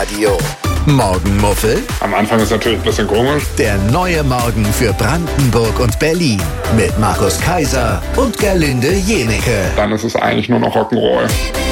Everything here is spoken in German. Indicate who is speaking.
Speaker 1: Radio. Morgenmuffel?
Speaker 2: Am Anfang ist natürlich ein bisschen komisch.
Speaker 1: Der neue Morgen für Brandenburg und Berlin. Mit Markus Kaiser und Gerlinde Jenecke.
Speaker 2: Dann ist es eigentlich nur noch Rock'n'Roll.